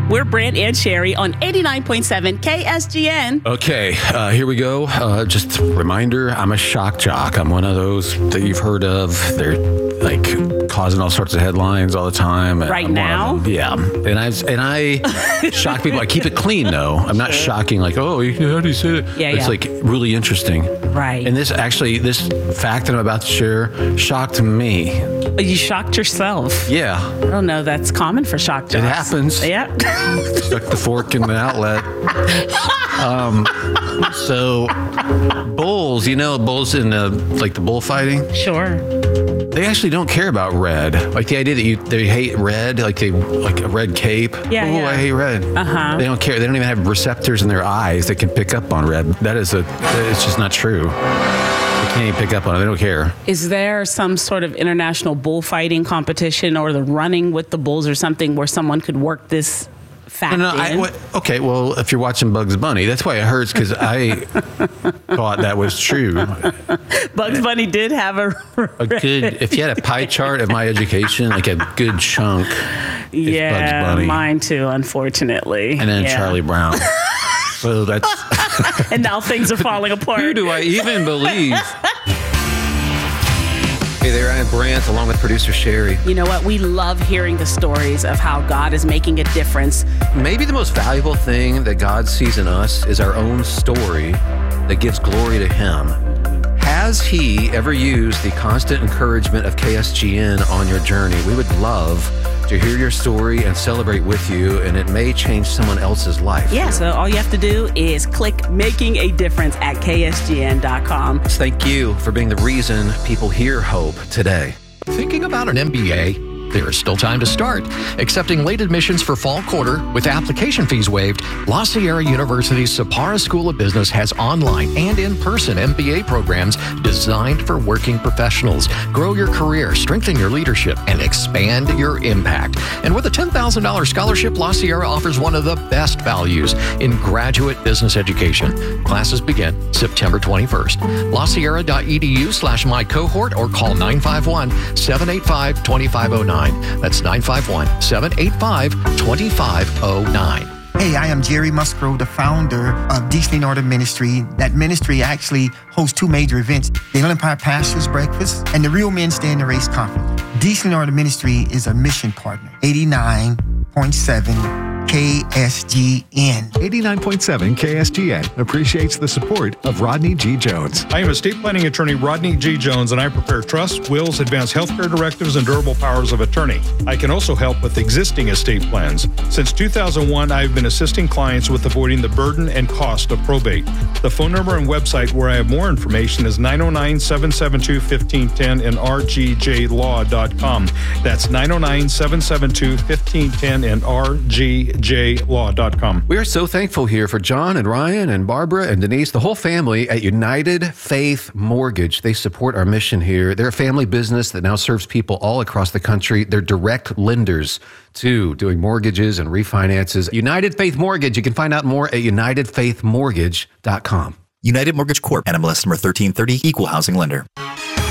We're Brant and Sherry on 89.7 KSGN. Okay, here we go. Just a reminder, I'm a shock jock. I'm one of those that you've heard of. They're like causing all sorts of headlines all the time. Right I'm now? Yeah. And I shock people. I keep it clean, though. I'm not shocking like, oh, how do you say that? Yeah, it's like really interesting. Right. And this fact that I'm about to share shocked me. You shocked yourself. Yeah. I don't know. That's common for shock jocks. It happens. Yeah. Stuck the fork in the outlet. So bulls, bulls in the bullfighting? Sure. They actually don't care about red. Like the idea that they hate red, like a red cape. Yeah, oh, yeah. I hate red. Uh-huh. They don't care. They don't even have receptors in their eyes that can pick up on red. It's just not true. They can't even pick up on it. They don't care. Is there some sort of international bullfighting competition or the running with the bulls or something where someone could work this fact in? Okay, well, if you're watching Bugs Bunny, that's why it hurts, because I thought that was true. Bugs Bunny did have a good, if you had a pie chart of my education, like a good chunk is Bugs Bunny. Mine too, unfortunately. And then Charlie Brown. So that's... And now things are falling apart. Who do I even believe? Hey there, I'm Brant, along with producer Sherry. You know what? We love hearing the stories of how God is making a difference. Maybe the most valuable thing that God sees in us is our own story that gives glory to Him. Has He ever used the constant encouragement of KSGN on your journey? We would love to hear your story and celebrate with you, and it may change someone else's life. Yeah, so all you have to do is click Making a Difference at KSGN.com. Thank you for being the reason people hear hope today. Thinking about an MBA? There is still time to start. Accepting late admissions for fall quarter with application fees waived, La Sierra University's Sapara School of Business has online and in-person MBA programs designed for working professionals. Grow your career, strengthen your leadership, and expand your impact. And with a $10,000 scholarship, La Sierra offers one of the best values in graduate business education. Classes begin September 21st. LaSierra.edu/mycohort or call 951-785-2509. That's 951-785-2509. Hey, I am Jerry Musgrove, the founder of Decently in Order Ministry. That ministry actually hosts two major events, the Inland Empire Pastors Breakfast and the Real Men Stay in the Race Conference. Decently in Order Ministry is a mission partner, 89.7 KSGN. 89.7 KSGN appreciates the support of Rodney G. Jones. I am estate planning attorney Rodney G. Jones, and I prepare trusts, wills, advanced healthcare directives, and durable powers of attorney. I can also help with existing estate plans. Since 2001, I've been assisting clients with avoiding the burden and cost of probate. The phone number and website where I have more information is 909-772-1510 and rgjlaw.com. That's 909-772-1510 and rgjlaw.com. We are so thankful here for John and Ryan and Barbara and Denise, the whole family at United Faith Mortgage. They support our mission here. They're a family business that now serves people all across the country. They're direct lenders too, doing mortgages and refinances. United Faith Mortgage. You can find out more at unitedfaithmortgage.com. United Mortgage Corp. NMLS number 1330, Equal Housing Lender.